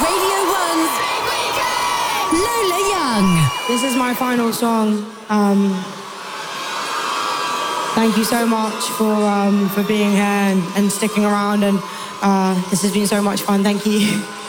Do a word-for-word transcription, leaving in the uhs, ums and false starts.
Radio One's Lola Young. This is my final song. Um, thank you so much for um, for being here and, and sticking around. And uh, this has been so much fun. Thank you.